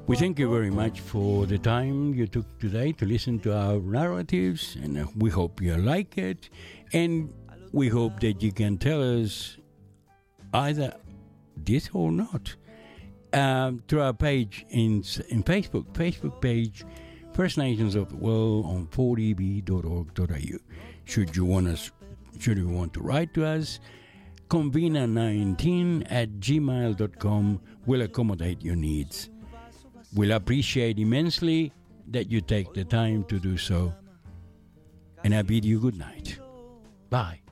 We thank you very much for the time you took today to listen to our narratives, and we hope you like it. And we hope that you can tell us either this or not through our page in Facebook page, First Nations of the World on 4db.org.au. Should you want to write to us, convener19@gmail.com will accommodate your needs. We'll appreciate immensely that you take the time to do so. And I bid you good night. Bye.